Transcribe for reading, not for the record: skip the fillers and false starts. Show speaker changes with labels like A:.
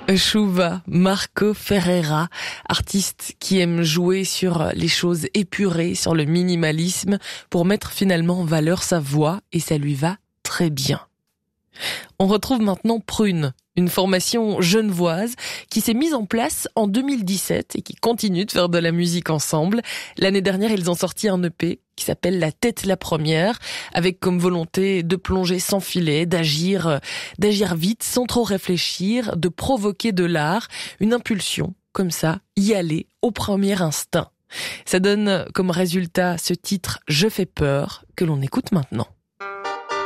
A: Shuva, Marco Ferreira, artiste qui aime jouer sur les choses épurées, sur le minimalisme, pour mettre finalement en valeur sa voix, et ça lui va très bien. On retrouve maintenant Prune, une formation genevoise qui s'est mise en place en 2017 et qui continue de faire de la musique ensemble. L'année dernière, ils ont sorti un EP qui s'appelle La Tête la Première, avec comme volonté de plonger sans filet, d'agir vite, sans trop réfléchir, de provoquer de l'art, une impulsion, comme ça, y aller au premier instinct. Ça donne comme résultat ce titre « Je fais peur » que l'on écoute maintenant.